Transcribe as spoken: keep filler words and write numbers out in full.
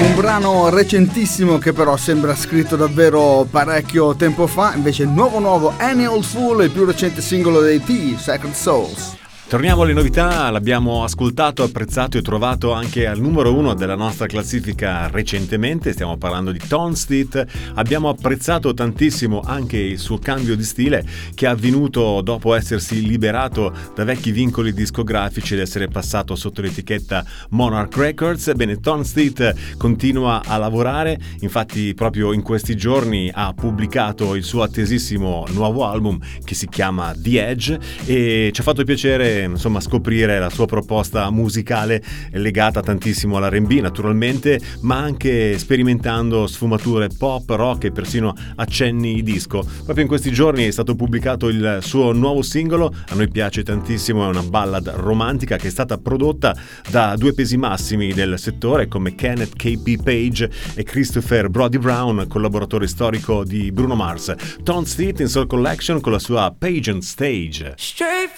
Un brano recentissimo che però sembra scritto davvero parecchio tempo fa, invece il nuovo nuovo Any Old Fool, il più recente singolo dei T, Sacred Souls. Torniamo alle novità, l'abbiamo ascoltato, apprezzato e trovato anche al numero uno della nostra classifica recentemente, stiamo parlando di Tonstead. Abbiamo apprezzato tantissimo anche il suo cambio di stile che è avvenuto dopo essersi liberato da vecchi vincoli discografici ed essere passato sotto l'etichetta Monarch Records. Bene, Tonstead continua a lavorare, infatti proprio in questi giorni ha pubblicato il suo attesissimo nuovo album che si chiama The Edge e ci ha fatto piacere insomma scoprire la sua proposta musicale legata tantissimo all'R and B naturalmente, ma anche sperimentando sfumature pop, rock e persino accenni disco. Proprio in questi giorni è stato pubblicato il suo nuovo singolo, a noi piace tantissimo, è una ballad romantica che è stata prodotta da due pesi massimi del settore come Kenneth K P Page e Christopher Brody Brown, collaboratore storico di Bruno Mars. Tonstead in Soul Collection con la sua Pageant Stage. Straight